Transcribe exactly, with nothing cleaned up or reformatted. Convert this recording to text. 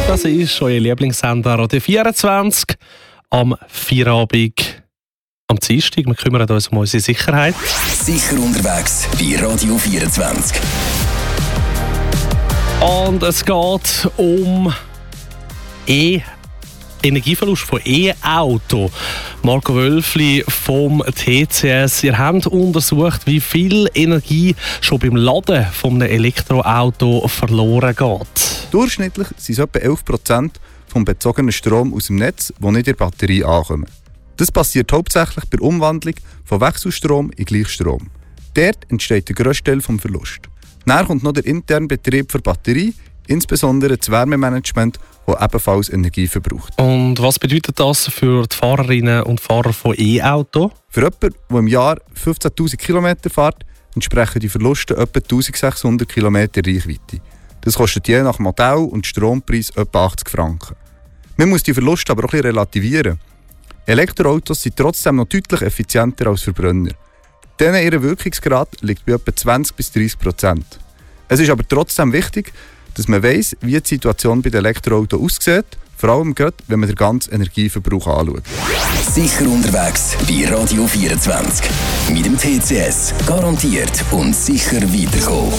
Das ist euer Lieblingssender Radio vierundzwanzig am Feierabend am Dienstag. Wir kümmern uns um unsere Sicherheit. Sicher unterwegs bei Radio vierundzwanzig. Und es geht um E- Energieverlust von E-Auto. Marco Wölfli vom T C S. Ihr habt untersucht, wie viel Energie schon beim Laden von einem Elektroauto verloren geht. Durchschnittlich sind es etwa elf Prozent vom bezogenen Strom aus dem Netz, der nicht in der Batterie ankommt. Das passiert hauptsächlich bei der Umwandlung von Wechselstrom in Gleichstrom. Dort entsteht der grösste Teil des Verlusts. Dann kommt noch der interne Betrieb der Batterie, insbesondere das Wärmemanagement, das ebenfalls Energie verbraucht. Und was bedeutet das für die Fahrerinnen und Fahrer von E-Auto? Für jemanden, der im Jahr fünfzehntausend Kilometer fährt, entsprechen die Verluste etwa eintausendsechshundert Kilometer Reichweite. Das kostet je nach Modell und Strompreis etwa achtzig Franken. Man muss die Verluste aber auch ein bisschen relativieren. Elektroautos sind trotzdem noch deutlich effizienter als Verbrenner. Denen ihr Wirkungsgrad liegt bei etwa zwanzig bis dreißig Prozent. Es ist aber trotzdem wichtig, dass man weiss, wie die Situation bei den Elektroautos aussieht, vor allem gerade, wenn man den ganzen Energieverbrauch anschaut. Sicher unterwegs bei Radio vierundzwanzig. Mit dem T C S. Garantiert und sicher weiterkommen.